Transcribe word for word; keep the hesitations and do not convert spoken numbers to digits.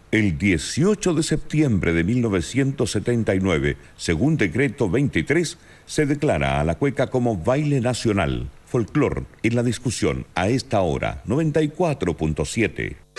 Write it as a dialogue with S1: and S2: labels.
S1: El dieciocho de septiembre de mil novecientos setenta y nueve, según decreto veintitrés, se declara a la cueca como baile nacional. Folclor en la discusión a esta hora, noventa y cuatro punto siete.